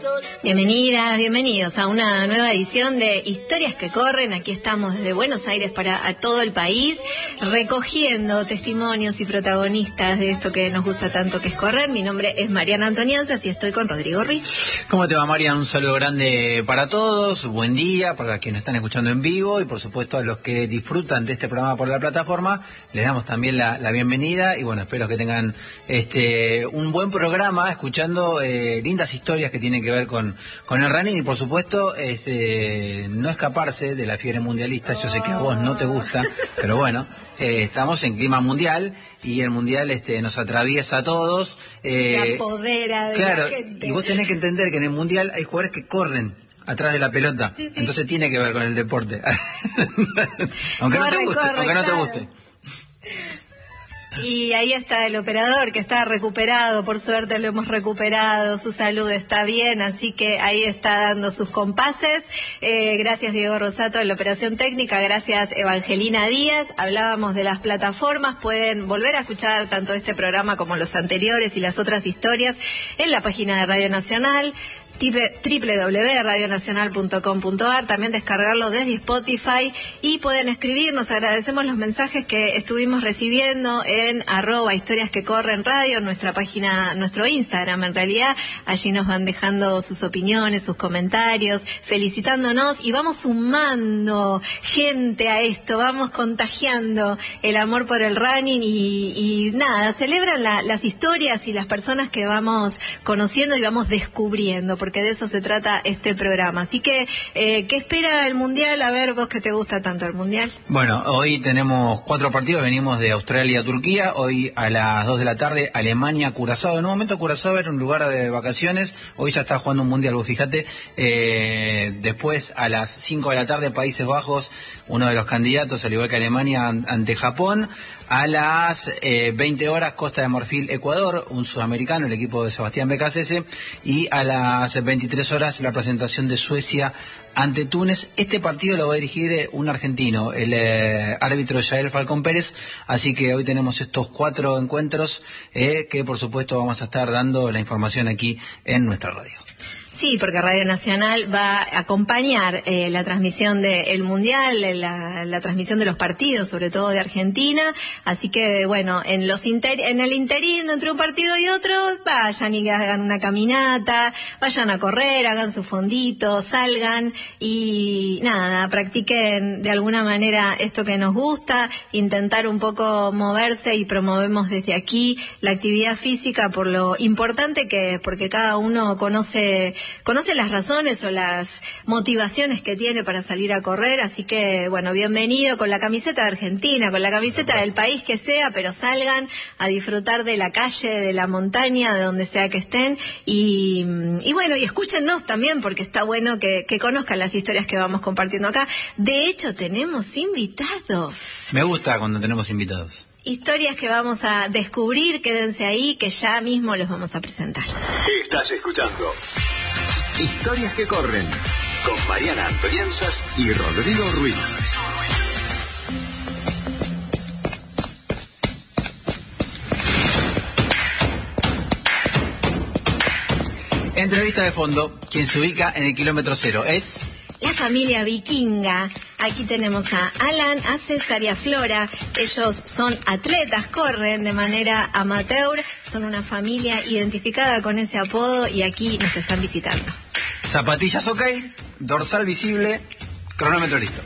Bienvenidas, bienvenidos a una nueva edición de Historias que Corren. Aquí estamos desde Buenos Aires para todo el país, recogiendo testimonios y protagonistas de esto que nos gusta tanto, que es correr. Mi nombre es Mariana Antonianzas y estoy con Rodrigo Ruiz. ¿Cómo te va, Mariana? Un saludo grande para todos, buen día para quienes están escuchando en vivo y por supuesto a los que disfrutan de este programa por la plataforma, les damos también la bienvenida y bueno, espero que tengan un buen programa escuchando lindas historias que tienen que ver con el running y por supuesto no escaparse de la fiebre mundialista. Yo sé que a vos no te gusta, pero bueno, estamos en clima mundial y el mundial nos atraviesa a todos. Se apodera de claro, la gente. Y vos tenés que entender que en el mundial hay jugadores que corren atrás de la pelota, sí. Entonces tiene que ver con el deporte. aunque no te guste. Y ahí está el operador que está recuperado, por suerte lo hemos recuperado, su salud está bien, así que ahí está dando sus compases. Gracias Diego Rosato en la operación técnica, gracias Evangelina Díaz. Hablábamos de las plataformas, pueden volver a escuchar tanto este programa como los anteriores y las otras historias en la página de Radio Nacional, www.radionacional.com.ar, también descargarlo desde Spotify y pueden escribirnos. Agradecemos los mensajes que estuvimos recibiendo en @historiasquecorrenradio, nuestra página, nuestro Instagram en realidad. Allí nos van dejando sus opiniones, sus comentarios, felicitándonos y vamos sumando gente a esto, vamos contagiando el amor por el running y nada, celebran las historias y las personas que vamos conociendo y vamos descubriendo, porque de eso se trata este programa. Así que, ¿qué espera el Mundial? A ver, vos que te gusta tanto el Mundial. Bueno, hoy tenemos 4 partidos, venimos de Australia a Turquía, hoy a las 2 de la tarde, Alemania, Curazao. En un momento Curazao era un lugar de vacaciones, hoy ya está jugando un Mundial, vos fíjate. Después a las 5 de la tarde, Países Bajos, uno de los candidatos, al igual que Alemania, ante Japón. A las 20 horas, Costa de Marfil, Ecuador, un sudamericano, el equipo de Sebastián Becasese, y a las 23 horas la presentación de Suecia ante Túnez. Este partido lo va a dirigir un argentino, el árbitro Yael Falcón Pérez, así que hoy tenemos estos 4 encuentros que por supuesto vamos a estar dando la información aquí en nuestra radio. Sí, porque Radio Nacional va a acompañar la transmisión del Mundial, la transmisión de los partidos, sobre todo de Argentina. Así que, bueno, en el interín entre un partido y otro, vayan y hagan una caminata, vayan a correr, hagan su fondito, salgan y nada, practiquen de alguna manera esto que nos gusta, intentar un poco moverse y promovemos desde aquí la actividad física por lo importante que es, porque cada uno conoce las razones o las motivaciones que tiene para salir a correr, así que bueno, bienvenido con la camiseta de Argentina, con la camiseta del país que sea, pero salgan a disfrutar de la calle, de la montaña, de donde sea que estén y bueno, y escúchennos también porque está bueno que conozcan las historias que vamos compartiendo acá. De hecho, tenemos invitados. Me gusta cuando tenemos invitados. Historias que vamos a descubrir, quédense ahí que ya mismo los vamos a presentar. Estás escuchando Historias que Corren con Mariana Antonianzas y Rodrigo Ruiz. Entrevista de fondo, quien se ubica en el kilómetro 0 es... La familia vikinga. Aquí tenemos a Alan, a César y a Flora. Ellos son atletas, corren de manera amateur. Son una familia identificada con ese apodo y aquí nos están visitando. Zapatillas ok, dorsal visible, cronómetro listo.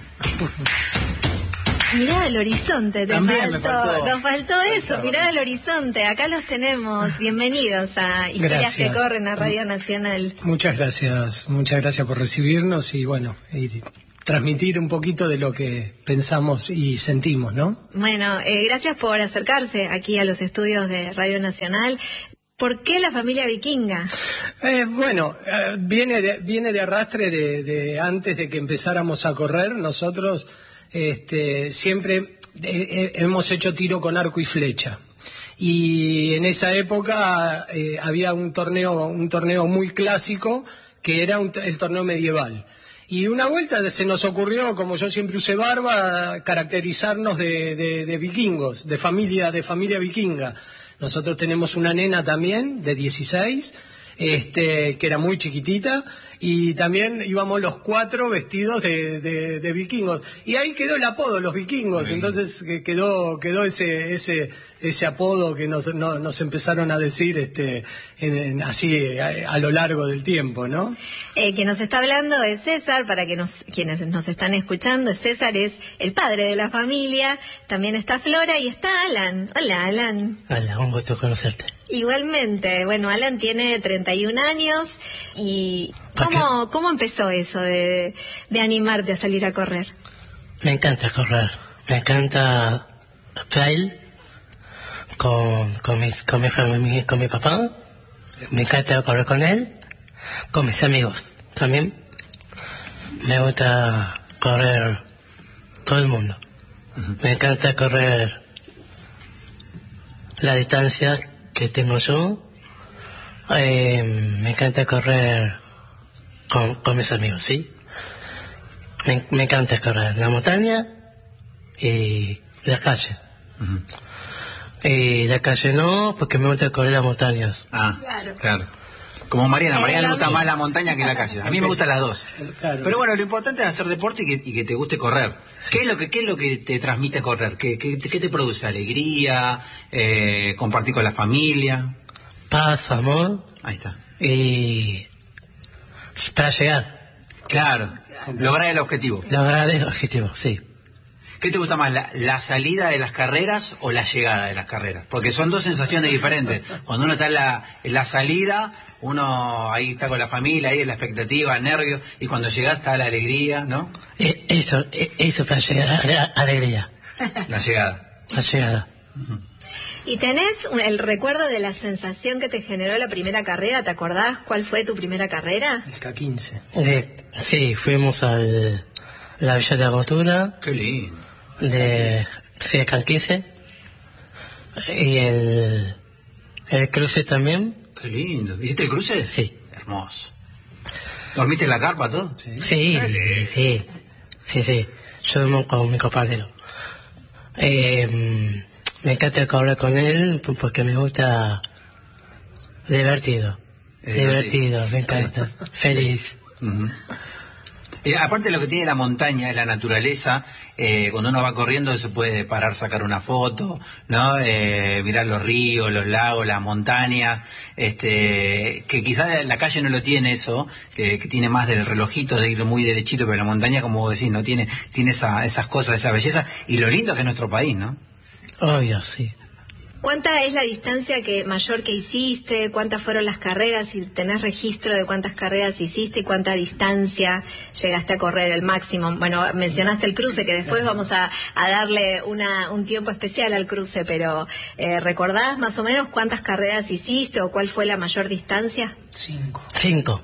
Mirá al horizonte, También faltó. Nos faltó eso, mirá al horizonte. Acá los tenemos. Bienvenidos a Historias que Corren a Radio Nacional. Muchas gracias por recibirnos y bueno, y transmitir un poquito de lo que pensamos y sentimos, ¿no? Bueno, gracias por acercarse aquí a los estudios de Radio Nacional. ¿Por qué la familia vikinga? Viene de arrastre de antes de que empezáramos a correr. Nosotros siempre hemos hecho tiro con arco y flecha. Y en esa época había un torneo muy clásico que era el torneo medieval. Y una vuelta se nos ocurrió, como yo siempre usé barba, caracterizarnos de vikingos, de familia vikinga. Nosotros tenemos una nena también, de 16, que era muy chiquitita, y también íbamos los 4 vestidos de vikingos. Y ahí quedó el apodo, los vikingos. Entonces quedó ese apodo que nos empezaron a decir así a lo largo del tiempo, ¿no? Quien nos está hablando es César, para quienes nos están escuchando, César es el padre de la familia, también está Flora y está Alan. Hola, Alan. Hola, un gusto conocerte. Igualmente, bueno, Alan tiene 31 años y ¿cómo empezó eso de animarte a salir a correr? Me encanta correr, me encanta trail con mi familia, con mi papá, me encanta correr con él, con mis amigos también. Me gusta correr todo el mundo. Me encanta correr la distancia que tengo yo. Me encanta correr con mis amigos, ¿sí? Me encanta correr la montaña y la calle. Y la calle no, porque me gusta correr las montañas. Ah, claro. Como Mariana le gusta más la montaña que la calle. A mí me gustan las dos. Claro. Pero bueno, lo importante es hacer deporte y que te guste correr. ¿Qué es lo que te transmite correr? ¿Qué te produce? ¿Alegría? ¿Compartir con la familia? Paz, amor. Ahí está. Y para llegar. Claro. Lograr el objetivo. Lograr el objetivo, sí. ¿Qué te gusta más, la salida de las carreras o la llegada de las carreras? Porque son dos sensaciones diferentes. Cuando uno está en la salida, uno ahí está con la familia, ahí en la expectativa, el nervio, y cuando llegas está la alegría, ¿no? Eso para llegar a la alegría. La llegada. La llegada. ¿Y tenés el recuerdo de la sensación que te generó la primera carrera? ¿Te acordás cuál fue tu primera carrera? El K15. Sí, fuimos a la Villa de la Cultura. Qué lindo. Sí, el K15. Y el cruce también. Qué lindo. ¿Hiciste el cruce? Sí. Hermoso. ¿Dormiste en la carpa todo? Sí. Yo duermo con mi compañero. Me encanta correr con él porque me gusta divertido, me encanta, feliz. Aparte de lo que tiene la montaña, la naturaleza, cuando uno va corriendo se puede parar, sacar una foto, ¿no? Mirar los ríos, los lagos, las montañas, que quizás la calle no lo tiene eso, que tiene más del relojito de ir muy derechito, pero la montaña, como vos decís, no tiene esas cosas, esa belleza, y lo lindo que es nuestro país, ¿no? Obvio, sí. ¿Cuánta es la distancia mayor que hiciste? ¿Cuántas fueron las carreras? Si tenés registro de cuántas carreras hiciste y cuánta distancia llegaste a correr, el máximo. Bueno, mencionaste el cruce, que después vamos a darle un tiempo especial al cruce, pero ¿recordás más o menos cuántas carreras hiciste o cuál fue la mayor distancia? 5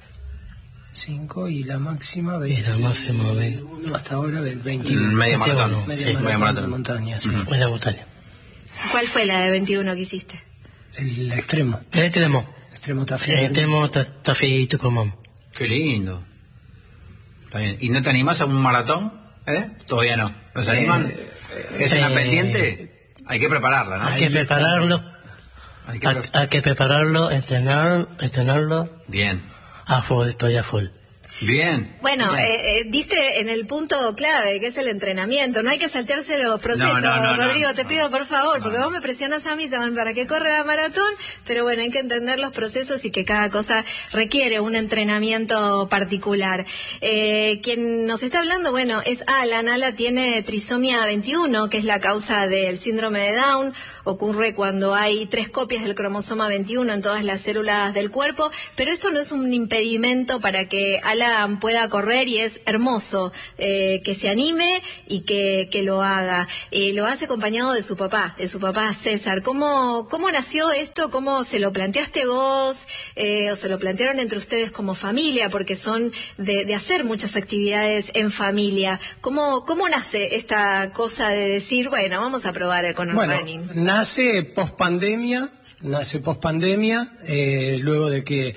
y la máxima 20. Y la máxima 20. Hasta ahora 21. Media maratón. Media maratón de montaña, sí. Media montaña. ¿Cuál fue la de 21 que hiciste? El extremo. El extremo. Extremo Tafí. El extremo Tafí y Tucumán. Qué lindo. Está bien. ¿Y no te animás a un maratón? Todavía no. ¿Nos animan? ¿Es una pendiente? Hay que prepararla, ¿no? Hay que prepararlo. Hay que prepararlo, entrenarlo. Bien. A full, estoy a full. Bien. Bueno, diste en el punto clave, que es el entrenamiento. No hay que saltearse los procesos, Rodrigo, te pido por favor, porque vos me presionás a mí también para que corra la maratón, pero bueno, hay que entender los procesos y que cada cosa requiere un entrenamiento particular. Quien nos está hablando, bueno, es Alan. Alan tiene trisomía 21, que es la causa del síndrome de Down. Ocurre cuando hay 3 copias del cromosoma 21 en todas las células del cuerpo, pero esto no es un impedimento para que Alan pueda correr, y es hermoso que se anime y que lo haga. Lo hace acompañado de su papá César. ¿Cómo nació esto? ¿Cómo se lo planteaste vos? ¿O se lo plantearon entre ustedes como familia? Porque son de hacer muchas actividades en familia. ¿Cómo nace esta cosa de decir, bueno, vamos a probar con el running? Nace post pandemia, luego de que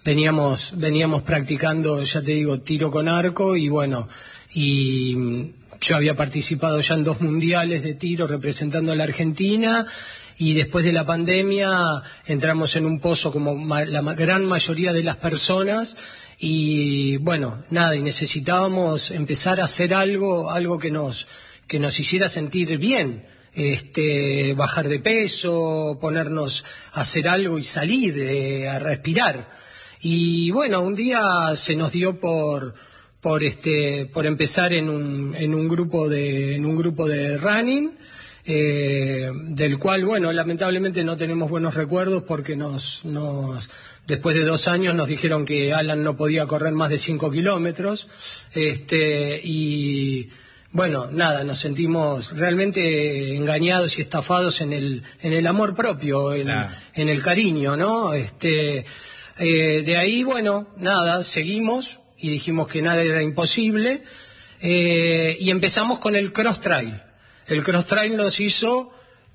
veníamos practicando, ya te digo, tiro con arco, y bueno, y yo había participado ya en 2 mundiales de tiro representando a la Argentina, y después de la pandemia entramos en un pozo como la gran mayoría de las personas, y bueno, nada, y necesitábamos empezar a hacer algo que nos hiciera sentir bien. Bajar de peso, ponernos a hacer algo y salir a respirar. Y bueno, un día se nos dio por empezar en un grupo de running, del cual, bueno, lamentablemente no tenemos buenos recuerdos, porque después de 2 años nos dijeron que Alan no podía correr más de 5 kilómetros, y bueno, nada, nos sentimos realmente engañados y estafados en el amor propio, Claro. en el cariño, ¿no? De ahí, bueno, nada, seguimos y dijimos que nada era imposible, y empezamos con el cross trail. El cross trail nos hizo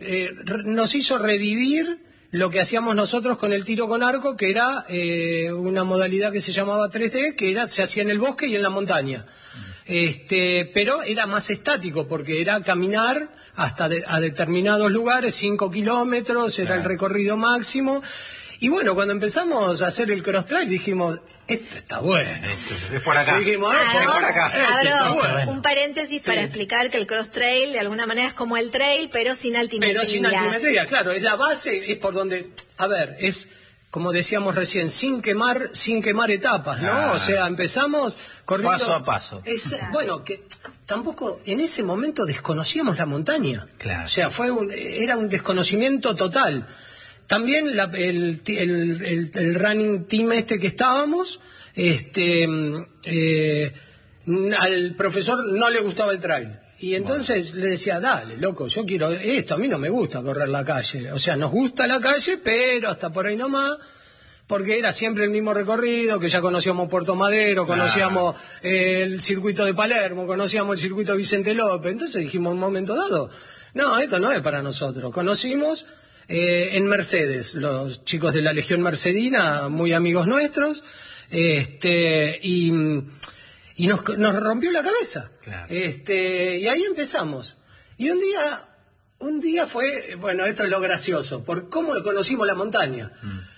revivir lo que hacíamos nosotros con el tiro con arco, que era una modalidad que se llamaba 3D, que se hacía en el bosque y en la montaña. Pero era más estático, porque era caminar a determinados lugares, 5 kilómetros, era el recorrido máximo. Y bueno, cuando empezamos a hacer el cross trail dijimos, esto está bueno. Esto es por acá. Dijimos, es por acá. Abro bueno. un paréntesis para explicar que el cross trail de alguna manera es como el trail, pero sin altimetría. Pero sin altimetría, claro, es la base, es por donde, a ver, es como decíamos recién, sin quemar etapas, ¿no? Claro. O sea, empezamos corriendo Paso a paso. Bueno, que tampoco en ese momento desconocíamos la montaña. Claro. O sea, era un desconocimiento total. También el running team que estábamos, al profesor no le gustaba el trail. Y entonces le decía, dale, loco, yo quiero esto, a mí no me gusta correr la calle. O sea, nos gusta la calle, pero hasta por ahí nomás, porque era siempre el mismo recorrido, que ya conocíamos Puerto Madero, conocíamos el circuito de Palermo, conocíamos el circuito de Vicente López. Entonces dijimos en un momento dado, no, esto no es para nosotros. Conocimos en Mercedes, los chicos de la Legión Mercedina, muy amigos nuestros, y nos rompió la cabeza. Claro. Y ahí empezamos. Y un día fue, bueno, esto es lo gracioso, por cómo conocimos la montaña.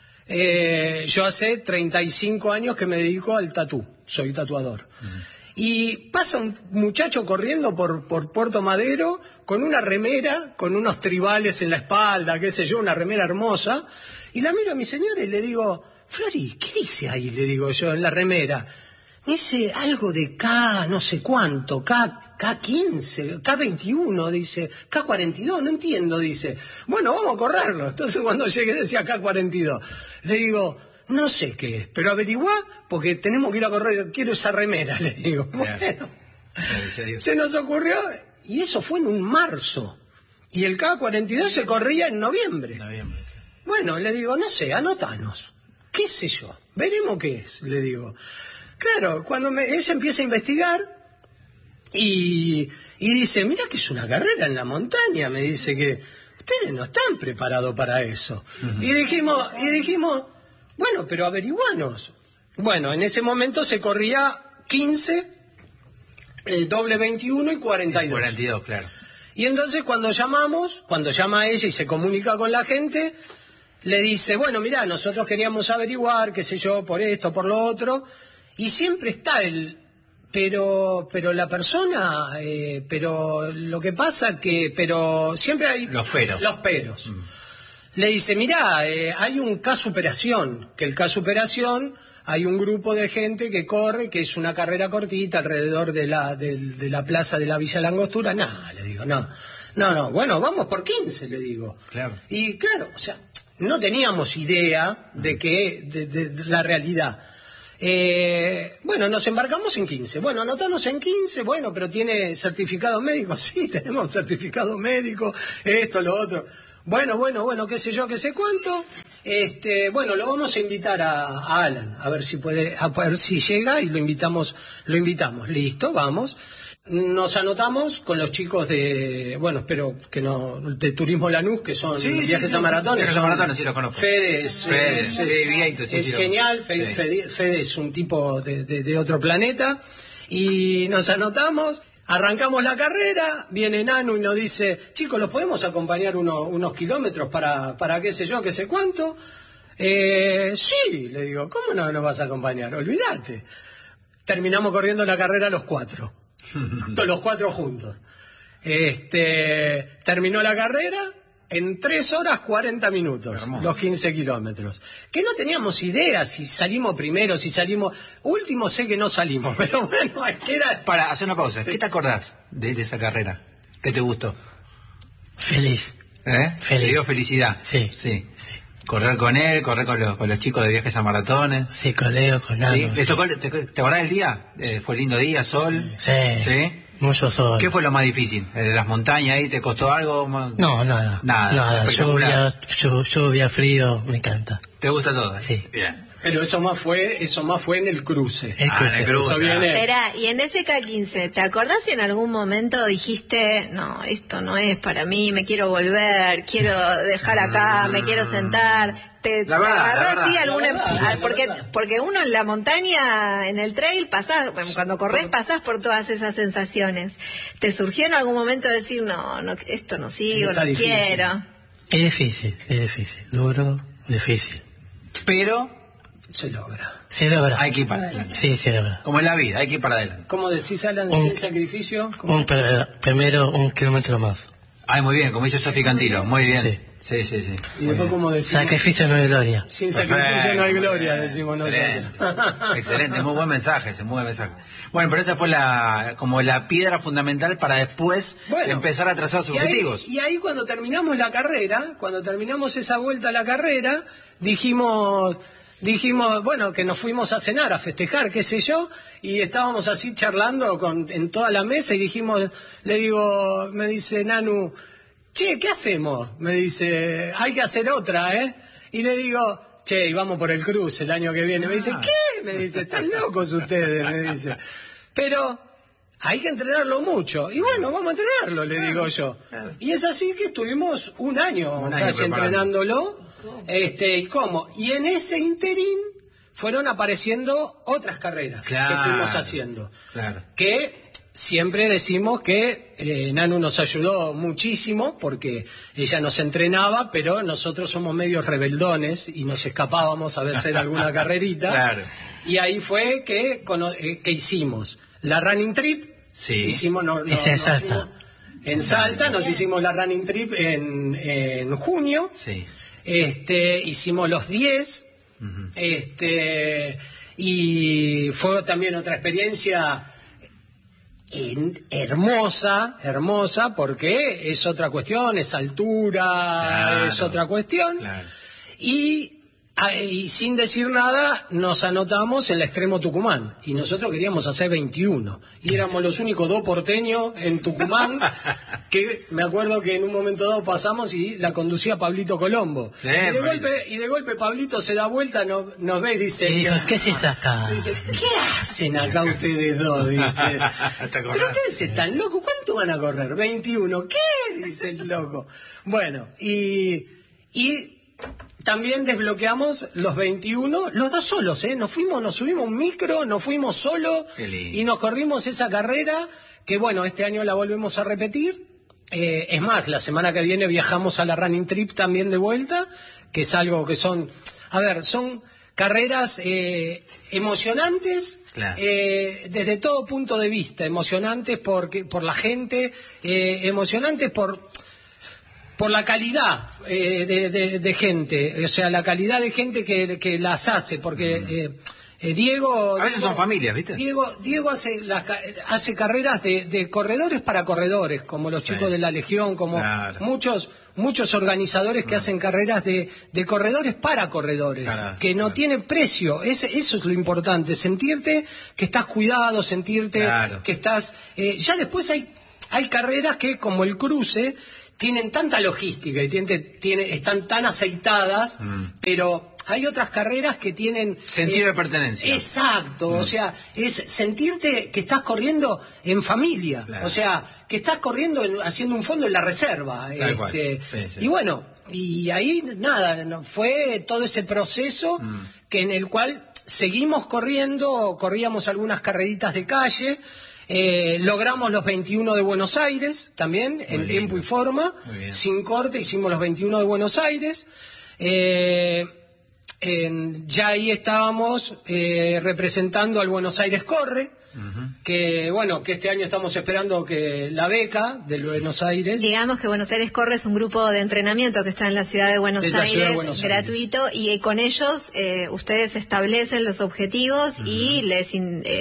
Yo hace 35 años que me dedico al tatú, soy tatuador. Y pasa un muchacho corriendo por Puerto Madero con una remera, con unos tribales en la espalda, qué sé yo, una remera hermosa, y la miro a mi señora y le digo, Flori, ¿qué dice ahí? Le digo yo en la remera. Dice algo de K, no sé cuánto, K15, K21, dice, K42, no entiendo, dice. Bueno, vamos a correrlo. Entonces cuando llegué decía K42. Le digo, no sé qué es, pero averiguá, porque tenemos que ir a correr, quiero esa remera, le digo. Bueno, se nos ocurrió, y eso fue en un marzo. Y el K42 se corría en noviembre. Bueno, le digo, no sé, anotanos. ¿Qué sé yo? Veremos qué es, le digo. Claro, cuando ella empieza a investigar y dice, mira que es una carrera en la montaña, me dice que ustedes no están preparados para eso. Y dijimos, bueno, pero averiguanos. Bueno, en ese momento se corría 15, doble 21 y 42. 42, claro. Y entonces cuando llama ella y se comunica con la gente, le dice, bueno, mira, nosotros queríamos averiguar, qué sé yo, por esto, por lo otro. Y siempre está pero la persona, pero lo que pasa pero siempre hay los peros. Le dice, mirá, hay un K-Superación, que el K-Superación hay un grupo de gente que corre, que es una carrera cortita alrededor de la plaza de la Villa Langostura. No, le digo, no, bueno, vamos por 15, le digo. Claro. Y claro, o sea, no teníamos idea de la realidad. Bueno, nos embarcamos en 15. Bueno, anotanos en 15, bueno, pero ¿tiene certificado médico? Sí, tenemos certificado médico, esto, lo otro. Bueno, qué sé yo, qué sé cuánto. Bueno, lo vamos a invitar a Alan, a ver si puede, a ver si llega y lo invitamos. Listo, vamos. Nos anotamos con los chicos de, bueno, espero que no, de Turismo Lanús, que son viajes a maratones. Viajes a maratones, sí los conozco. Fede es genial, Fede es un tipo de otro planeta. Y nos anotamos, arrancamos la carrera, viene Nanu y nos dice, chicos, ¿los podemos acompañar unos kilómetros para qué sé yo, qué sé cuánto? Sí, le digo, ¿cómo no nos vas a acompañar? Olvídate. Terminamos corriendo la carrera los 4. Los 4 juntos. Terminó la carrera en 3 horas 40 minutos, hermoso. Los 15 kilómetros. Que no teníamos idea si salimos primero, si salimos último, sé que no salimos, pero bueno, es que era... Para hacer una pausa, sí. ¿Qué te acordás de esa carrera? ¿Qué te gustó? Feliz. Feliz. Te dio felicidad. Sí. Correr con él, correr con los chicos de viajes a maratones. Sí, con Leo, con Nano. ¿Sí? ¿Te acordás del día? ¿Fue lindo día, sol? Sí. Mucho sol. ¿Qué fue lo más difícil? ¿Las montañas ahí te costó algo? No, nada. Lluvia, frío, me encanta. ¿Te gusta todo? Sí. Bien. Pero eso más fue en el cruce. En el cruce. Eso viene... Esperá, y en ese K15, ¿te acordás si en algún momento dijiste, no, esto no es para mí, me quiero volver, quiero dejar acá, me quiero sentar? La verdad. Sí, porque uno en la montaña, en el trail, cuando corres pasás por todas esas sensaciones. ¿Te surgió en algún momento decir, no, esto no sigo, no quiero? Es difícil, duro, difícil. Pero... Se logra. Hay que ir para adelante. Sí, se logra. Como en la vida, hay que ir para adelante. ¿Cómo decís, Alan, sin sacrificio? Primero un kilómetro más. Ay, muy bien, como dice Sofi Cantilo, muy bien. Sí. Y después, como decimos, sacrificio no hay gloria. Sin sacrificio no hay gloria, decimos nosotros. Excelente, muy buen mensaje. Bueno, pero esa fue como la piedra fundamental para después empezar a trazar sus objetivos. Y ahí cuando terminamos la carrera, cuando terminamos esa vuelta a la carrera, dijimos, bueno, que nos fuimos a cenar, a festejar, qué sé yo, y estábamos así charlando en toda la mesa y me dice Nanu, che, ¿qué hacemos? Me dice, hay que hacer otra, ¿eh? Y le digo, che, y vamos por el cruce el año que viene. Me dice, ¿qué? Me dice, están locos ustedes, me dice. Pero hay que entrenarlo mucho. Y bueno, vamos a entrenarlo, le digo yo. Y es así que estuvimos un año casi entrenándolo. Y en ese interín fueron apareciendo otras carreras que fuimos haciendo. Que siempre decimos que Nanu nos ayudó muchísimo porque ella nos entrenaba, pero nosotros somos medios rebeldones y nos escapábamos a hacer alguna carrerita. Y ahí fue que hicimos la running trip. Hicimos en Salta, nos hicimos la running trip en junio. Hicimos los 10. Y fue también otra experiencia hermosa, porque es otra cuestión, es altura, es otra cuestión. Y sin decir nada nos anotamos en la Extremo Tucumán y nosotros queríamos hacer 21 y éramos los únicos 2 porteños en Tucumán que me acuerdo que en un momento dado pasamos y la conducía Pablito Colombo y de golpe Pablito se da vuelta, nos ve y dice, ¿qué haces acá? Dice, ¿qué hacen acá ustedes dos? Dice, pero ustedes están locos, ¿cuánto van a correr? 21, ¿qué? Dice el loco. Bueno, y también desbloqueamos los 21, los 2 solos, nos subimos un micro, nos fuimos solos y nos corrimos esa carrera que bueno, este año la volvemos a repetir. Es más, la semana que viene viajamos a la running trip también de vuelta, que es algo que son carreras emocionantes. Desde todo punto de vista, emocionantes por la gente, emocionantes por la calidad de gente, o sea, la calidad de gente que las hace, porque Diego... A veces son familias, ¿viste? Diego hace carreras de corredores para corredores, como los chicos de la Legión, como muchos organizadores que hacen carreras de corredores para corredores, que no tienen precio. Eso es lo importante, sentirte que estás cuidado, sentirte que estás... ya después hay carreras que, como el cruce, tienen tanta logística y están tan aceitadas, pero hay otras carreras que tienen... Sentido de pertenencia. Exacto, o sea, es sentirte que estás corriendo en familia, claro. O sea, que estás corriendo haciendo un fondo en la reserva. Tal cual. Sí. Y bueno, y ahí nada, fue todo ese proceso que en el cual seguimos corríamos algunas carreritas de calle. Logramos los 21 de Buenos Aires también, Muy en lindo. tiempo y forma, sin corte, hicimos los 21 de Buenos Aires. Ya ahí estábamos representando al Buenos Aires Corre, que bueno, que este año estamos esperando que la beca del Buenos Aires. Digamos que Buenos Aires Corre es un grupo de entrenamiento que está en la ciudad de Buenos Aires, gratuito, y con ellos ustedes establecen los objetivos y les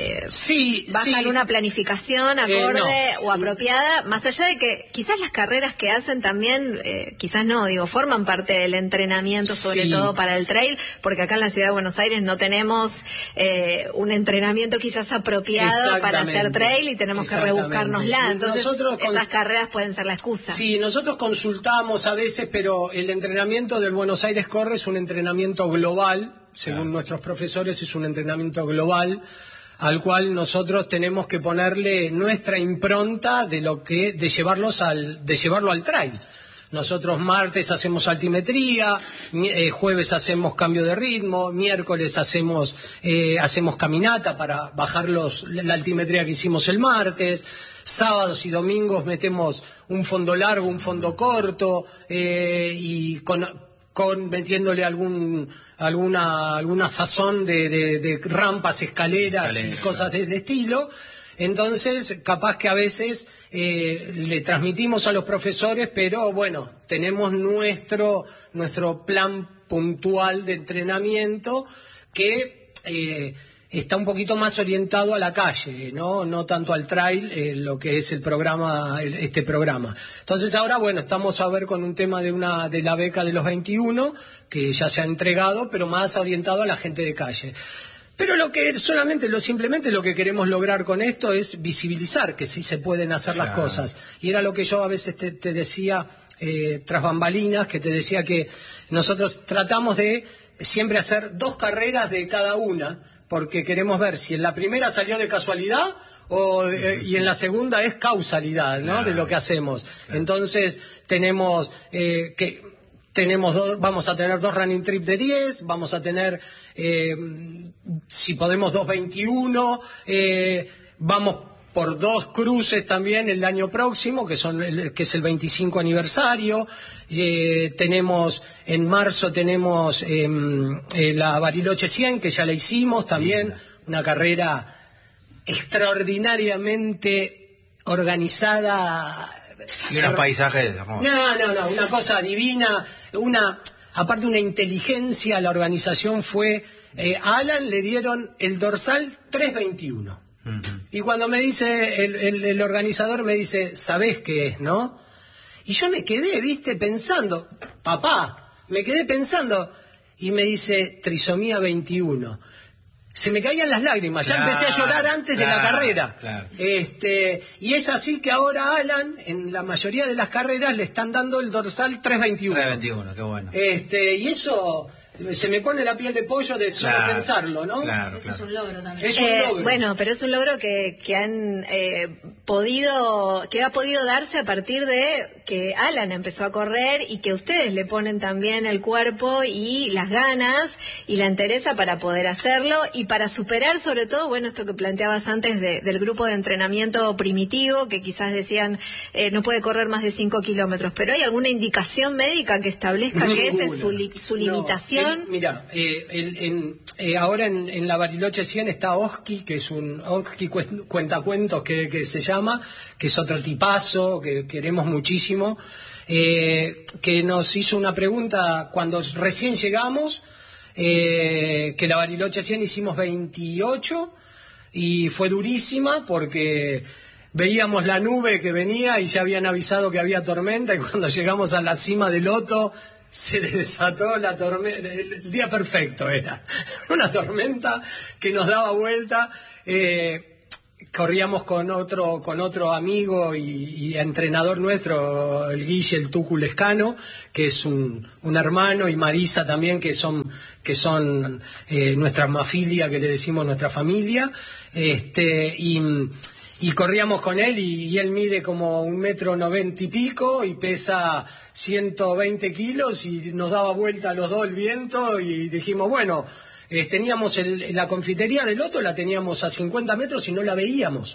bajan una planificación acorde o apropiada, más allá de que quizás las carreras que hacen también, quizás no, forman parte del entrenamiento, sobre todo para el trail, porque acá en la ciudad de Buenos Aires no tenemos un entrenamiento quizás apropiado para hacer trail y tenemos que rebuscárnosla. Entonces, esas carreras pueden ser la excusa. Sí, nosotros consultamos a veces, pero el entrenamiento del Buenos Aires Corre es un entrenamiento global, según nuestros profesores, es un entrenamiento global al cual nosotros tenemos que ponerle nuestra impronta de llevarlo al trail. Nosotros martes hacemos altimetría, jueves hacemos cambio de ritmo, miércoles hacemos caminata para bajar la altimetría que hicimos el martes, sábados y domingos metemos un fondo largo, un fondo corto, y metiéndole alguna sazón de rampas, escaleras y cosas de ese estilo. Entonces, capaz que a veces le transmitimos a los profesores, pero bueno, tenemos nuestro plan puntual de entrenamiento que está un poquito más orientado a la calle, no tanto al trail, lo que es este programa. Entonces ahora, bueno, estamos a ver con un tema de la beca de los 21, que ya se ha entregado, pero más orientado a la gente de calle. Pero simplemente lo que queremos lograr con esto es visibilizar que sí se pueden hacer las cosas. Y era lo que yo a veces te decía tras bambalinas, que te decía que nosotros tratamos de siempre hacer 2 carreras de cada una, porque queremos ver si en la primera salió de casualidad y en la segunda es causalidad, ¿no? De lo que hacemos. Entonces tenemos vamos a tener 2 running trip de 10, vamos a tener, si podemos, 2 21, vamos por 2 cruces también el año próximo, que es el 25 aniversario. En marzo tenemos la Bariloche 100, que ya la hicimos también, una carrera extraordinariamente organizada. Y unos paisajes. No, una cosa divina, aparte una inteligencia. La organización fue, a Alan le dieron el dorsal 321. Y cuando me dice, el organizador me dice, ¿sabés qué es, no? Y yo me quedé, pensando, y me dice, trisomía 21. Se me caían las lágrimas, ya empecé a llorar antes de la carrera. Claro. Y es así que ahora Alan, en la mayoría de las carreras, le están dando el dorsal 321. 321, qué bueno. Y eso se me pone la piel de pollo de solo pensarlo, ¿no? Claro. Es un logro también. Es un logro. Bueno, pero es un logro que ha podido darse a partir de que Alan empezó a correr y que ustedes le ponen también el cuerpo y las ganas y la entereza para poder hacerlo y para superar, sobre todo, esto que planteabas antes del grupo de entrenamiento primitivo, que quizás decían no puede correr más de 5 kilómetros, pero ¿hay alguna indicación médica que establezca que esa es su limitación? Mira, ahora en la Bariloche 100 está Oski, que es un Oski cuentacuentos que se llama, que es otro tipazo que queremos muchísimo, que nos hizo una pregunta cuando recién llegamos, que la Bariloche 100 hicimos 28 y fue durísima porque veíamos la nube que venía y ya habían avisado que había tormenta, y cuando llegamos a la cima del Loto se desató la tormenta. El día perfecto era una tormenta que nos daba vuelta, corríamos con otro amigo y entrenador nuestro, el Guille, el Tucu Lescano, que es un hermano, y Marisa también, que son nuestra mafilia, que le decimos nuestra familia, y corríamos con él, y él mide como 1,90 m y pico y pesa 120 kilos, y nos daba vuelta a los dos el viento, y dijimos, bueno, teníamos la confitería del Loto, la teníamos a 50 metros y no la veíamos,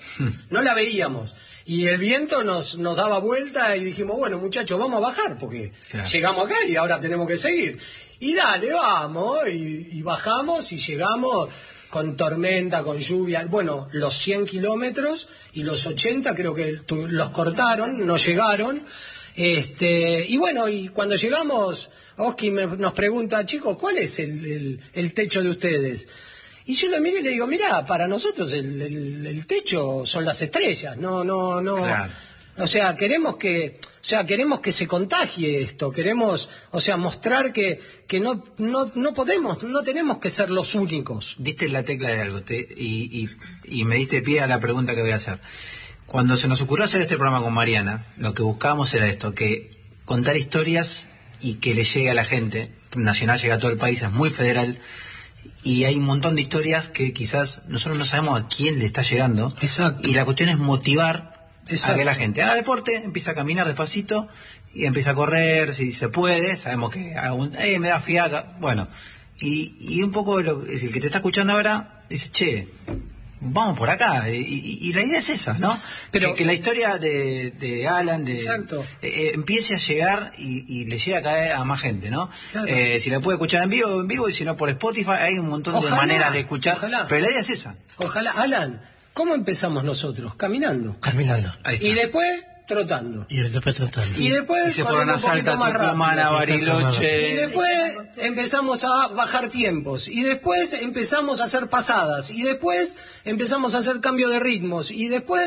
y el viento nos daba vuelta, y dijimos, bueno, muchachos, vamos a bajar, porque llegamos acá y ahora tenemos que seguir, y dale, vamos, y bajamos, y llegamos con tormenta, con lluvia, bueno, los 100 kilómetros y los 80 creo que los cortaron, no llegaron, y bueno, y cuando llegamos, Oski nos pregunta, chicos, ¿cuál es el techo de ustedes? Y yo lo miro y le digo, mirá, para nosotros el techo son las estrellas, no. Claro. O sea, queremos que se contagie esto, queremos, mostrar que no podemos, no tenemos que ser los únicos. Diste la tecla de algo, y me diste pie a la pregunta que voy a hacer. Cuando se nos ocurrió hacer este programa con Mariana, lo que buscábamos era esto, que contar historias y que le llegue a la gente. Nacional llega a todo el país, es muy federal, y hay un montón de historias que quizás nosotros no sabemos a quién le está llegando. Exacto. Y la cuestión es motivar Exacto. a que la gente haga deporte, empieza a caminar despacito y empieza a correr si se puede. Sabemos que me da fiaca, bueno, y un poco el que te está escuchando ahora dice, che, vamos por acá, y la idea es esa, ¿no? Pero que la historia de Alan empiece a llegar y le llegue a caer a más gente, ¿no? Claro. Si la puede escuchar en vivo, y si no por Spotify, hay un montón de maneras de escuchar, pero la idea es esa. Ojalá. Alan, ¿cómo empezamos nosotros? Caminando. Ahí está. Y después trotando. Y después trotando. Y después se fueron a Salta, Tucumán, a Bariloche. Y después empezamos a bajar tiempos. Y después empezamos a hacer pasadas. Y después empezamos a hacer cambio de ritmos. Y después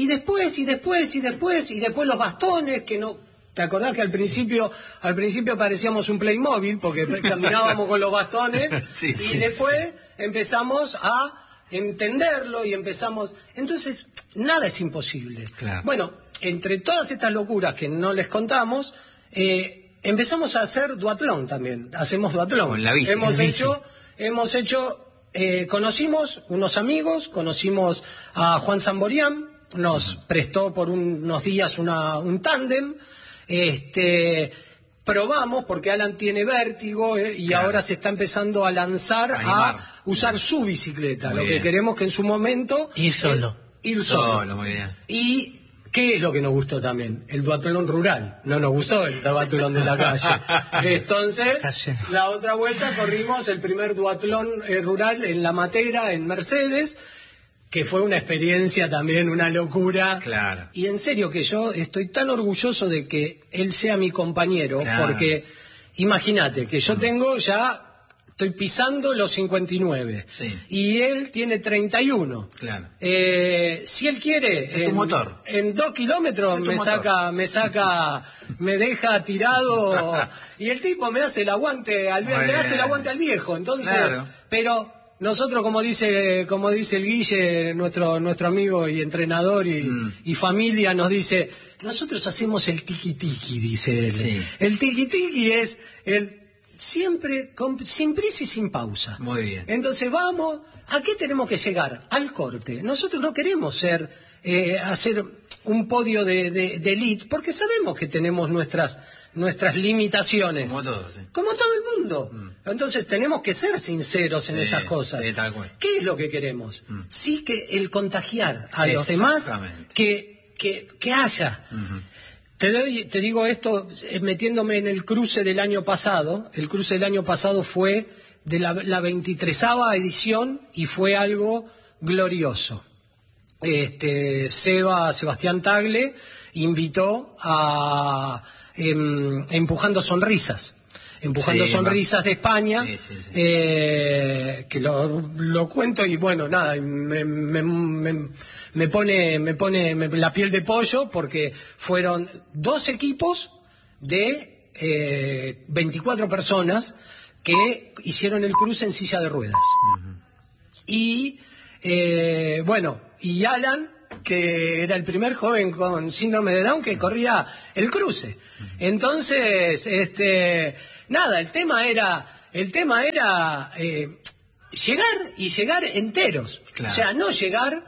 los bastones que no. ¿Te acordás que al principio parecíamos un Playmobil porque caminábamos con los bastones? Sí. Y después empezamos a entenderlo y empezamos. Entonces, nada es imposible. Claro. Bueno, entre todas estas locuras que no les contamos, empezamos a hacer duatlón también. Hacemos duatlón. Con la bici. Hemos hecho, conocimos unos amigos, conocimos a Juan Samborián, nos prestó por unos días un tándem, probamos porque Alan tiene vértigo, y ahora se está empezando a lanzar a usar su bicicleta. Muy bien. Que queremos que en su momento ir solo. Muy bien. Y ¿qué es lo que nos gustó también? El duatlón rural. No nos gustó el duatlón de la calle. Entonces, la otra vuelta corrimos el primer duatlón rural en La Matera, en Mercedes, que fue una experiencia también, una locura. Claro. Y en serio que yo estoy tan orgulloso de que él sea mi compañero, porque imagínate que yo estoy pisando los 59. Sí. Y él tiene 31. Claro. Si él quiere, en 2 kilómetros me deja tirado, y el tipo me hace el aguante al viejo. Entonces, pero nosotros, como dice el Guille, nuestro amigo y entrenador y familia, nos dice, nosotros hacemos el tiki-tiki, dice él. Sí. El tiki-tiki es siempre sin prisa y sin pausa. Muy bien. Entonces vamos, ¿a qué tenemos que llegar? Al corte. Nosotros no queremos hacer un podio de elite, porque sabemos que tenemos nuestras limitaciones. Como todos, sí. Como todo el mundo. Entonces tenemos que ser sinceros en esas cosas. Sí, tal cual. ¿Qué es lo que queremos? Sí, que el contagiar a los demás, que haya. Te digo esto metiéndome en el cruce del año pasado. El cruce del año pasado fue de la 23ª edición y fue algo glorioso. Sebastián Tagle invitó a Empujando Sonrisas. Sonrisas de España, que lo cuento y bueno, nada, me pone la piel de pollo, porque fueron 2 equipos de 24 personas que hicieron el cruce en silla de ruedas. Y bueno, y Alan, que era el primer joven con síndrome de Down que corría el cruce. Entonces, nada, el tema era llegar enteros. Claro. O sea, no llegar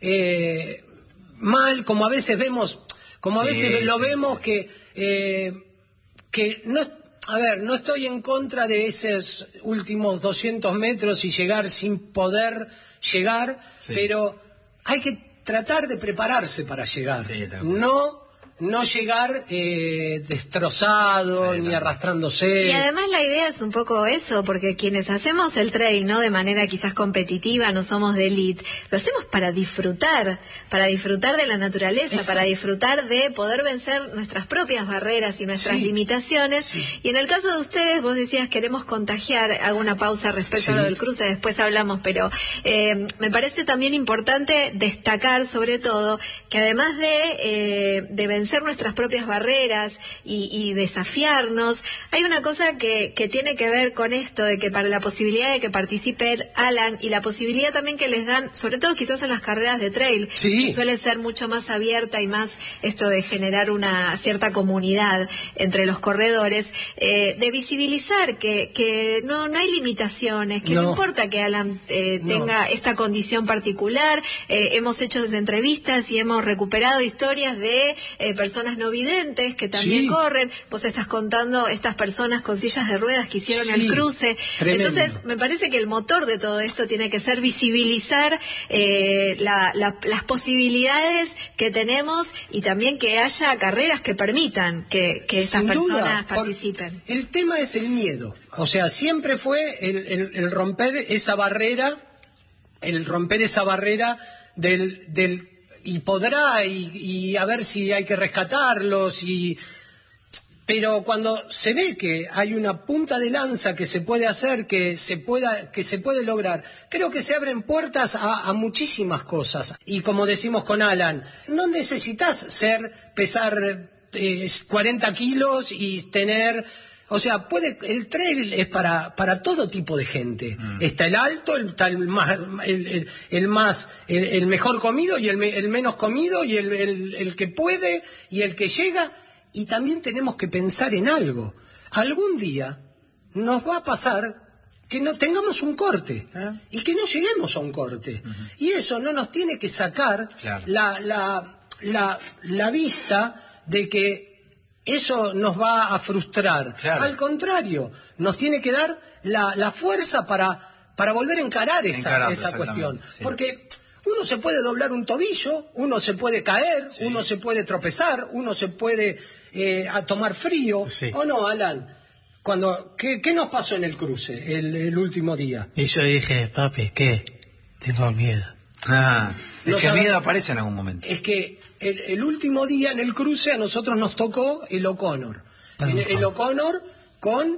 mal, como a veces vemos, vemos que no. A ver, no estoy en contra de esos últimos 200 metros y llegar sin poder llegar, pero hay que tratar de prepararse para llegar. Sí, no llegar destrozado, ni arrastrándose. Y además la idea es un poco eso, porque quienes hacemos el trail, ¿no?, de manera quizás competitiva, no somos de elite, lo hacemos para disfrutar de la naturaleza, para disfrutar de poder vencer nuestras propias barreras y nuestras limitaciones. Sí. Y en el caso de ustedes, vos decías, queremos contagiar. Hago una pausa respecto a lo del cruce, después hablamos, pero me parece también importante destacar, sobre todo, que además de vencer nuestras propias barreras y desafiarnos, hay una cosa que tiene que ver con esto, de que para la posibilidad de que participe Alan y la posibilidad también que les dan, sobre todo quizás en las carreras de trail, que suele ser mucho más abierta y más esto de generar una cierta comunidad entre los corredores, de visibilizar que no hay limitaciones, que no importa que Alan tenga esta condición particular. Hemos hecho entrevistas y hemos recuperado historias de personas no videntes que también corren. Vos estás contando estas personas con sillas de ruedas que hicieron el cruce. Tremendo. Entonces, me parece que el motor de todo esto tiene que ser visibilizar las posibilidades que tenemos y también que haya carreras que permitan que estas personas participen. El tema es el miedo. O sea, siempre fue el romper esa barrera, del y podrá y a ver si hay que rescatarlos, pero cuando se ve que hay una punta de lanza que se puede hacer, que se puede lograr, creo que se abren puertas a muchísimas cosas. Y como decimos con Alan, no necesitas pesar 40 kilos y tener... O sea, el trail es para todo tipo de gente. Está el alto, está el mejor comido y el menos comido, y el que puede y el que llega. Y también tenemos que pensar en algo. Algún día nos va a pasar que no tengamos un corte y que no lleguemos a un corte. Y eso no nos tiene que sacar la vista de que eso nos va a frustrar. Claro. Al contrario, nos tiene que dar la fuerza para volver a encarar esa cuestión. Sí. Porque uno se puede doblar un tobillo, uno se puede caer, uno se puede tropezar, uno se puede tomar frío. Sí. ¿O no, Alan? ¿Qué nos pasó en el cruce el último día? Y yo dije, papi, ¿qué? Tengo miedo. El miedo aparece en algún momento. Es que el último día en el cruce a nosotros nos tocó el O'Connor. El O'Connor con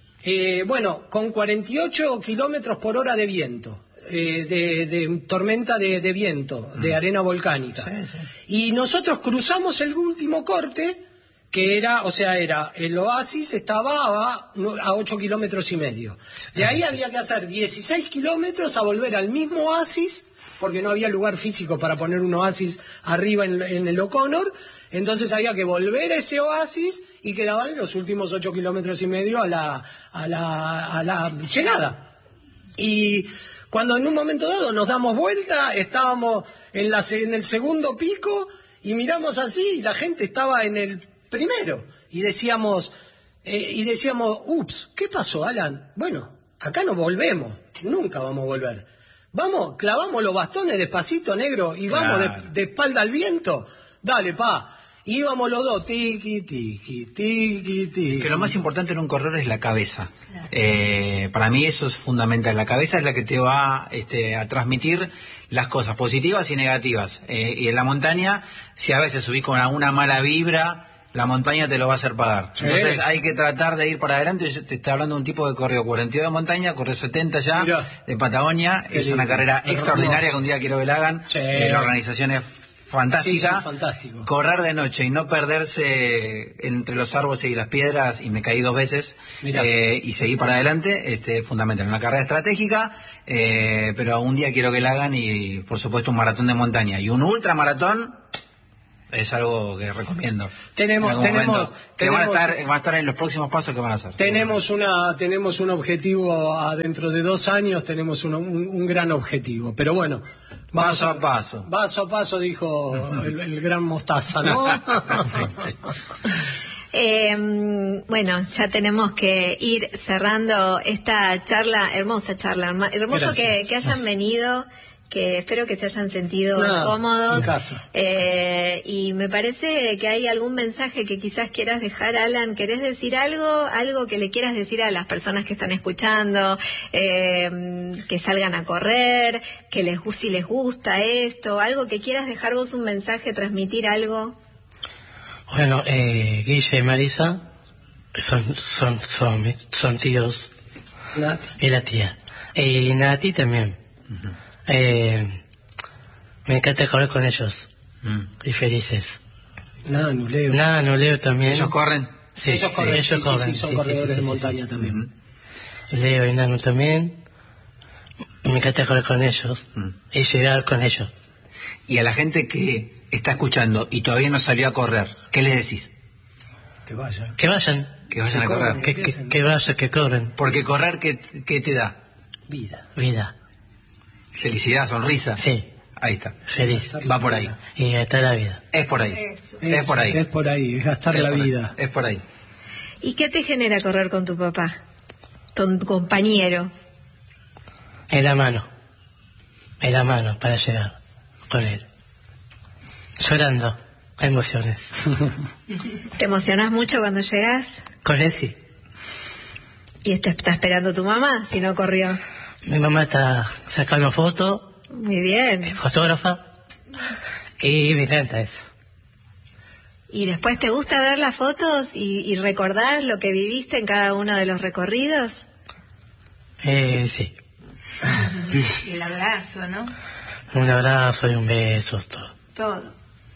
48 kilómetros por hora de viento, de tormenta de viento, de arena volcánica. Y nosotros cruzamos el último corte, que era el oasis, estaba a 8 kilómetros y medio. De ahí había que hacer 16 kilómetros a volver al mismo oasis, porque no había lugar físico para poner un oasis arriba en el O'Connor. Entonces había que volver a ese oasis y quedaban los últimos 8 kilómetros y medio a la llegada. Y cuando en un momento dado nos damos vuelta, estábamos en el segundo pico y miramos así y la gente estaba en el primero. Y decíamos, ups, ¿qué pasó, Alan? Bueno, acá no volvemos, nunca vamos a volver. Vamos, clavamos los bastones despacito, negro, y vamos de espalda al viento. Dale, pa. Íbamos los dos, tiqui, tiqui, tiqui, tiqui. Que lo más importante en un corredor es la cabeza. Para mí eso es fundamental. La cabeza es la que te va a transmitir las cosas positivas y negativas. Y en la montaña, si a veces subís con una mala vibra, la montaña te lo va a hacer pagar. Entonces hay que tratar de ir para adelante. Yo te estoy hablando de un tipo que corrió 42 de montaña, corrió 70 ya. Mirá, de Patagonia. Es una carrera extraordinaria que un día quiero que la hagan. La organización es fantástica. Sí, son fantásticos. Correr de noche y no perderse entre los árboles y las piedras, y me caí 2 veces, y seguí para adelante, es fundamental. Una carrera estratégica, pero un día quiero que la hagan, y por supuesto un maratón de montaña. Y un ultramaratón es algo que recomiendo. Tenemos que van a estar en los próximos pasos que van a hacer. Tenemos un objetivo dentro de 2 años, tenemos un gran objetivo. Pero bueno, paso a paso. Paso a paso, dijo el gran Mostaza, ¿no? Sí. Bueno, ya tenemos que ir cerrando esta charla, hermoso que hayan venido, que espero que se hayan sentido cómodos. En casa. Y me parece que hay algún mensaje que quizás quieras dejar, Alan. ¿Querés decir algo que le quieras decir a las personas que están escuchando, que salgan a correr, que si les gusta esto, algo que quieras dejar vos, un mensaje, transmitir algo? Bueno, Guille y Marisa son tíos. Nati. Y la tía. Y Nati también. Me encanta correr con ellos. Y felices. No Leo también. ¿Ellos corren? Sí, ellos corren. Sí, son corredores de montaña también. Leo y Nanu también. Me encanta correr con ellos. Y llegar con ellos. Y a la gente que está escuchando y todavía no salió a correr, ¿qué les decís? Que vayan. Que vayan. Que vayan a correr. Que vayan, que corren. Porque correr, ¿qué te da? Vida. Felicidad, sonrisa. Sí. Ahí está. Feliz. Va por ahí. Y está la vida. Es por ahí. Es por ahí. Es por ahí, es gastar la vida. Es por ahí. ¿Y qué te genera correr con tu papá, tu compañero? En la mano para llegar con él. Llorando, emociones. ¿Te emocionás mucho cuando llegas? Con él sí. ¿Y está esperando tu mamá si no corrió? Mi mamá está sacando fotos. Muy bien. Es fotógrafa. Y me encanta eso. ¿Y después te gusta ver las fotos y recordar lo que viviste en cada uno de los recorridos? Sí. Y el abrazo, ¿no? Un abrazo y un beso, Todo.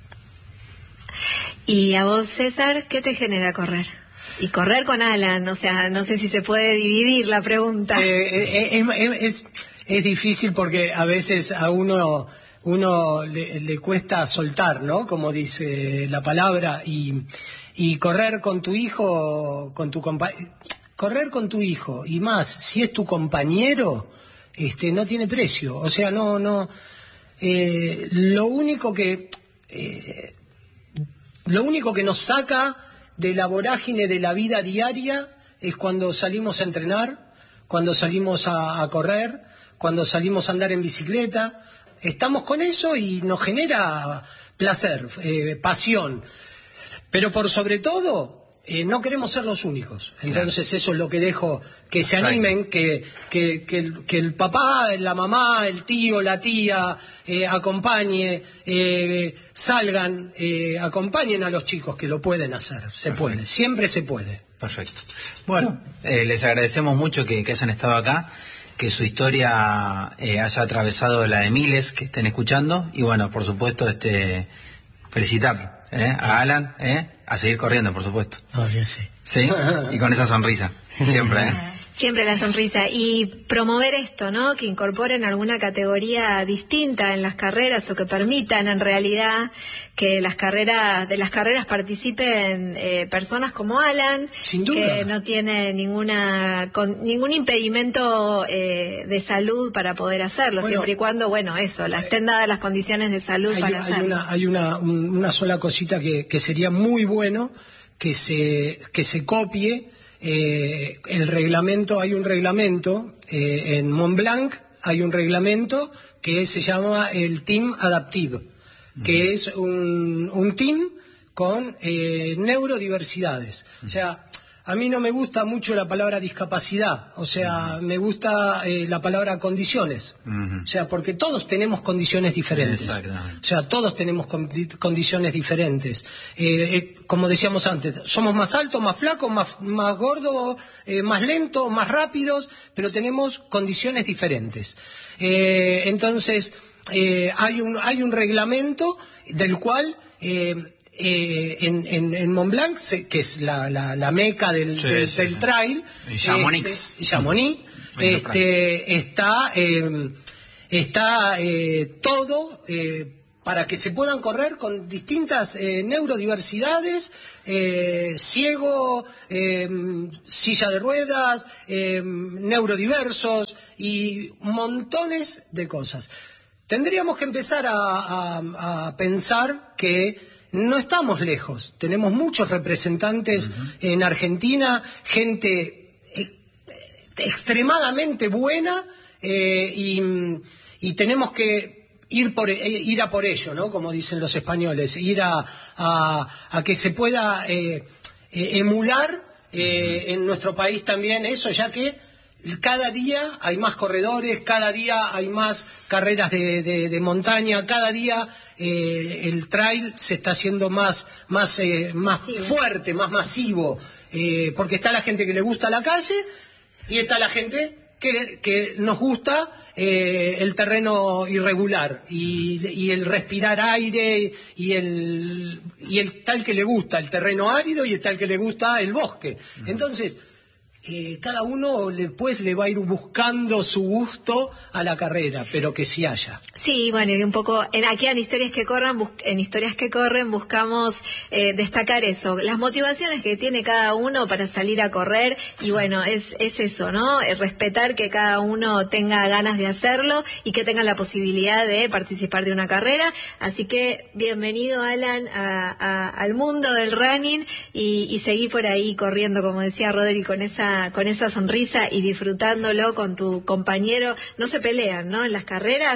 ¿Y a vos, César, qué te genera correr? Y correr con Alan, o sea, no sé si se puede dividir la pregunta. Es difícil porque a veces a uno le cuesta soltar, ¿no? Como dice la palabra, y correr con tu hijo, correr con tu hijo, y más, si es tu compañero, no tiene precio. O sea, no, lo único que nos saca de la vorágine de la vida diaria es cuando salimos a entrenar, cuando salimos a correr, cuando salimos a andar en bicicleta. Estamos con eso y nos genera placer, pasión. Pero por sobre todo, no queremos ser los únicos. Entonces eso es lo que dejo, que se animen, que el papá, la mamá, el tío, la tía acompañe, salgan, acompañen a los chicos, que lo pueden hacer. Se puede, siempre se puede. Perfecto. Bueno, les agradecemos mucho que hayan estado acá, que su historia haya atravesado la de miles que estén escuchando, y bueno, por supuesto, felicitar a Alan, a seguir corriendo, por supuesto. Obvio, sí. Sí, y con esa sonrisa, siempre. Siempre la sonrisa. Y promover esto, ¿no? Que incorporen alguna categoría distinta en las carreras, o que permitan en realidad que de las carreras participen personas como Alan, sin duda, que no tiene ningún impedimento de salud para poder hacerlo, siempre y cuando, estén dadas las condiciones de salud para hacerlo. Hay una sola cosita que sería muy bueno que se copie. El reglamento, hay un reglamento en Mont Blanc, hay un reglamento que se llama el Team Adaptive, que es un team con neurodiversidades. O sea, a mí no me gusta mucho la palabra discapacidad, o sea, me gusta la palabra condiciones. O sea, porque todos tenemos condiciones diferentes. O sea, todos tenemos condiciones diferentes. Como decíamos antes, somos más altos, más flacos, más gordos, más lentos, más rápidos, pero tenemos condiciones diferentes. Entonces, hay un reglamento del cual en Mont Blanc, que es la meca del trail, Chamonix, está todo para que se puedan correr con distintas neurodiversidades, ciego, silla de ruedas, neurodiversos y montones de cosas. Tendríamos que empezar a pensar que no estamos lejos. Tenemos muchos representantes en Argentina, gente extremadamente buena, y tenemos que ir a por ello, ¿no? Como dicen los españoles, ir a que se pueda emular en nuestro país también eso, ya que cada día hay más corredores, cada día hay más carreras de montaña, cada día el trail se está haciendo más fuerte, más masivo, porque está la gente que le gusta la calle y está la gente que nos gusta el terreno irregular y el respirar aire y el tal que le gusta el terreno árido y el tal que le gusta el bosque. Entonces, cada uno después le va a ir buscando su gusto a la carrera, pero que sí haya. Sí, bueno, y un poco aquí en Historias que Corren buscamos destacar eso, las motivaciones que tiene cada uno para salir a correr, y bueno, es eso, ¿no? Respetar que cada uno tenga ganas de hacerlo y que tenga la posibilidad de participar de una carrera. Así que bienvenido, Alan, al mundo del running, y seguí por ahí corriendo, como decía Rodri, con esa sonrisa y disfrutándolo con tu compañero. No se pelean, ¿no? En las carreras.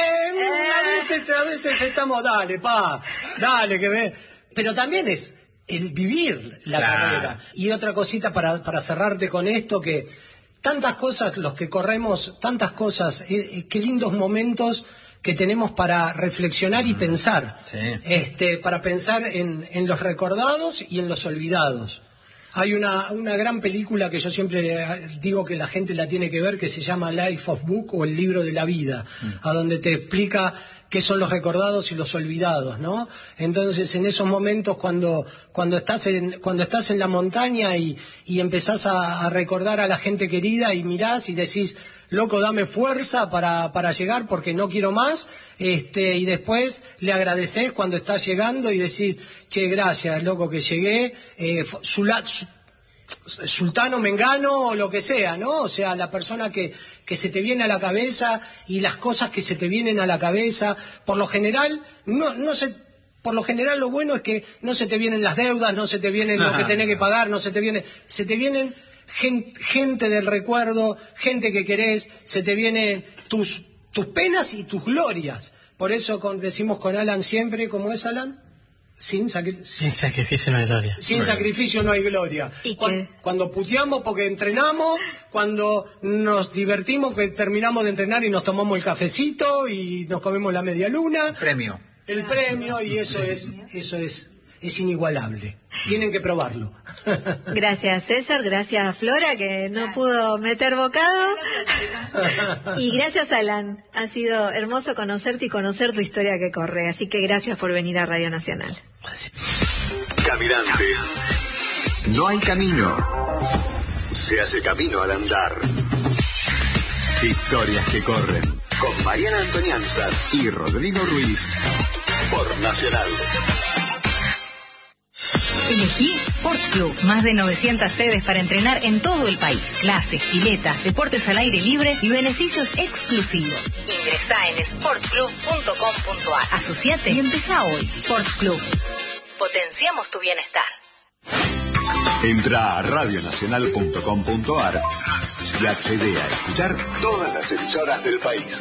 A veces estamos, dale, que ve. Pero también es el vivir la carrera. Y otra cosita para cerrarte con esto, que tantas cosas, los que corremos, tantas cosas, qué lindos momentos que tenemos para reflexionar y pensar. Sí. Para pensar en los recordados y en los olvidados. Hay una gran película que yo siempre digo que la gente la tiene que ver, que se llama Life of Book, o El libro de la vida, a donde te explica qué son los recordados y los olvidados, ¿no? Entonces, en esos momentos cuando estás en la montaña y empezás a recordar a la gente querida y mirás y decís, loco, dame fuerza para llegar porque no quiero más, y después le agradecés cuando estás llegando y decís, che, gracias, loco, que llegué, Sultano, Mengano, o lo que sea, ¿no? O sea, la persona que se te viene a la cabeza y las cosas que se te vienen a la cabeza. Por lo general, lo bueno es que no se te vienen las deudas, no se te vienen lo que tenés que pagar, se te vienen gente del recuerdo, gente que querés, se te vienen tus penas y tus glorias. Por eso decimos con Alan siempre, ¿cómo es, Alan? Sin sacrificio no hay gloria. Sin sacrificio no hay gloria. Cuando puteamos porque entrenamos, cuando nos divertimos porque terminamos de entrenar y nos tomamos el cafecito y nos comemos la media luna. El premio, y eso es inigualable. Tienen que probarlo. Gracias, César. Gracias, Flora, que no pudo meter bocado. Y gracias, Alan. Ha sido hermoso conocerte y conocer tu historia que corre. Así que gracias por venir a Radio Nacional. Caminante. No hay camino. Se hace camino al andar. Historias que corren. Con Mariana Antonianzas y Rodrigo Ruiz. Por Nacional. Elegí Sport Club. Más de 900 sedes para entrenar en todo el país. Clases, piletas, deportes al aire libre y beneficios exclusivos. Ingresá en sportclub.com.ar. Asociate y empezá hoy. Sport Club. Potenciamos tu bienestar. Entra a radionacional.com.ar y accede a escuchar todas las emisoras del país.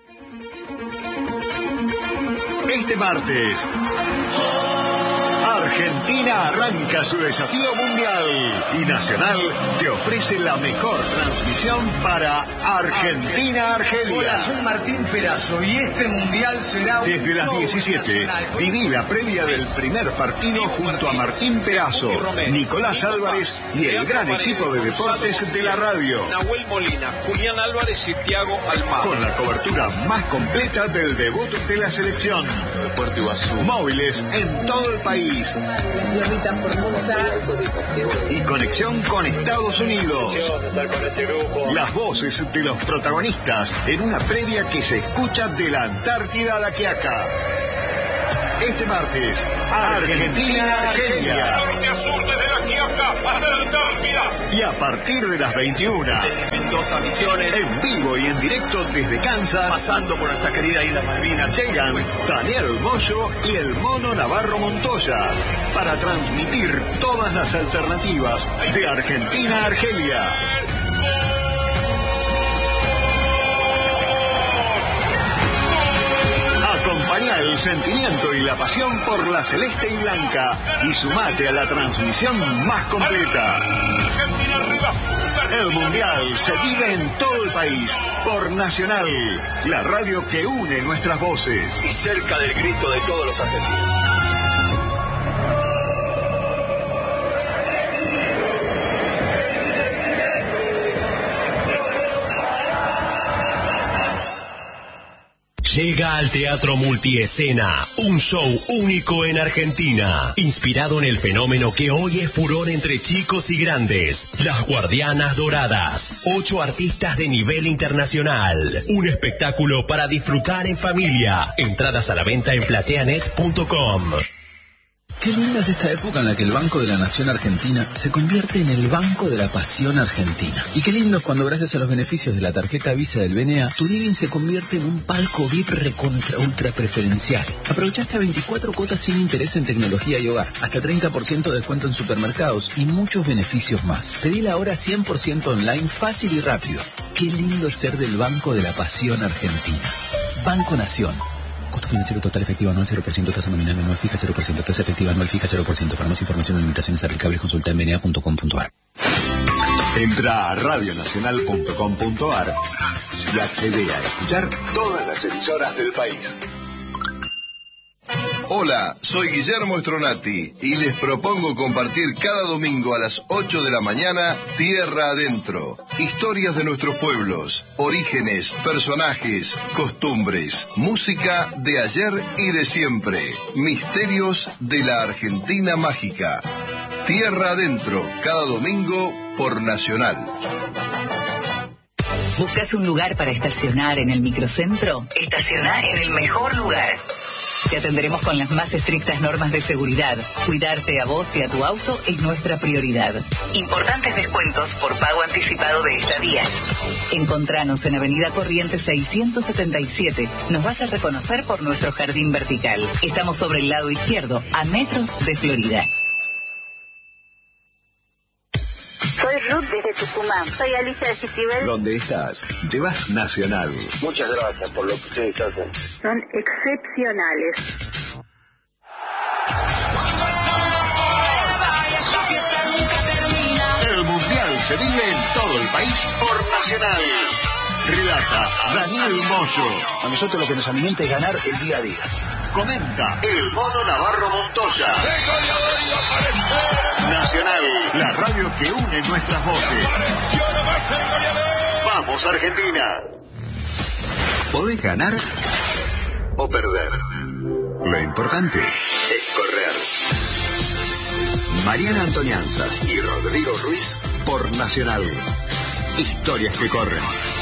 Este martes, Argentina arranca su desafío mundial y Nacional te ofrece la mejor transmisión para Argentina-Argelia. Hola, soy Martín Perazo y este mundial será un desde las 17. Viví la previa del primer partido junto a Martín Perazo, Nicolás Álvarez y el gran equipo de deportes de la radio. Nahuel Molina, Julián Álvarez y Thiago Almagro. Con la cobertura más completa del debut de la selección. Puerto Iguazú. Móviles en todo el país. Y conexión con Estados Unidos. Las voces de los protagonistas en una previa que se escucha de la Antártida a la Quiaca. Este martes, Argentina-Argelia. Norte a sur desde la Quiaca hasta la Antártida. Y a partir de las 21. Desde Mendoza, Misiones. En vivo y en directo desde Kansas. Pasando por nuestra querida Isla Malvinas. Llegan Daniel Moyo y el Mono Navarro Montoya para transmitir todas las alternativas de Argentina-Argelia. Acompañá el sentimiento y la pasión por la celeste y blanca y sumate a la transmisión más completa. El Mundial se vive en todo el país por Nacional, la radio que une nuestras voces. Y cerca del grito de todos los argentinos. Llega al Teatro Multiescena, un show único en Argentina, inspirado en el fenómeno que hoy es furor entre chicos y grandes, Las Guardianas Doradas, 8 artistas de nivel internacional, un espectáculo para disfrutar en familia, entradas a la venta en plateanet.com. Qué linda es esta época en la que el Banco de la Nación Argentina se convierte en el Banco de la Pasión Argentina. Y qué lindo es cuando gracias a los beneficios de la tarjeta Visa del BNA, tu living se convierte en un palco VIP recontra ultra preferencial. Aprovecha hasta 24 cuotas sin interés en tecnología y hogar, hasta 30% de descuento en supermercados y muchos beneficios más. Pedila ahora 100% online, fácil y rápido. Qué lindo es ser del Banco de la Pasión Argentina. Banco Nación. Costo financiero total efectivo anual 0%, tasa nominal anual fija 0%, tasa efectiva anual fija 0%. Para más información o limitaciones aplicables consulta en bna.com.ar. Entra a radionacional.com.ar y accede a escuchar todas las emisoras del país. Hola, soy Guillermo Stronati y les propongo compartir cada domingo a las 8 de la mañana Tierra Adentro. Historias de nuestros pueblos, orígenes, personajes, costumbres, música de ayer y de siempre, misterios de la Argentina mágica. Tierra Adentro, cada domingo por Nacional. ¿Buscas un lugar para estacionar en el microcentro? Estaciona en el mejor lugar. Te atenderemos con las más estrictas normas de seguridad. Cuidarte a vos y a tu auto es nuestra prioridad. Importantes descuentos por pago anticipado de estadías. Encontranos en Avenida Corrientes 677. Nos vas a reconocer por nuestro jardín vertical. Estamos sobre el lado izquierdo, a metros de Florida. Soy Ruth desde Tucumán. Soy Alicia de Citibel. ¿Dónde estás? Llevas Nacional. Muchas gracias por lo que ustedes hacen. Son excepcionales. El Mundial se vive en todo el país por Nacional. Relata Daniel Moyo. A nosotros lo que nos alimenta es ganar el día a día. Comenta el Mono Navarro Montoya. Nacional, la radio que une nuestras voces. ¡Vamos, Argentina! Podés ganar o perder. Lo importante es correr. Mariana Antonianzas y Rodrigo Ruiz por Nacional. Historias que corren.